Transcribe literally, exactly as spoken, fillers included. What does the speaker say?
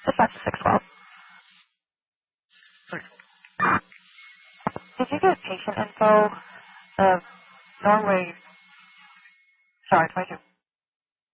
Dispatch six twelve. Did you get patient info of Norway? Sorry, twenty-two.